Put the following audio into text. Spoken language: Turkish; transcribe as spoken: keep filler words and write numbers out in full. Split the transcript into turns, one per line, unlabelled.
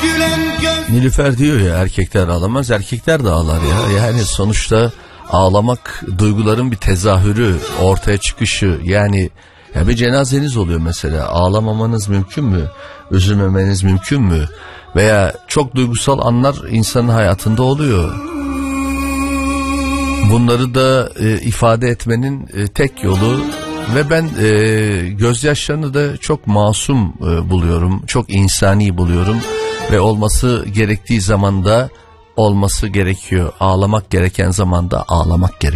Nilüfer diyor ya, erkekler ağlamaz, erkekler de ağlar ya. Yani sonuçta ağlamak duyguların bir tezahürü, ortaya çıkışı. Yani ya bir cenazeniz oluyor mesela, ağlamamanız mümkün mü? Üzülmemeniz mümkün mü? Veya çok duygusal anlar insanın hayatında oluyor. Bunları da e, ifade etmenin e, tek yolu ve ben e, gözyaşlarını da çok masum e, buluyorum, çok insani buluyorum ve olması gerektiği zamanda olması gerekiyor. Ağlamak gereken zamanda ağlamak gerekiyor.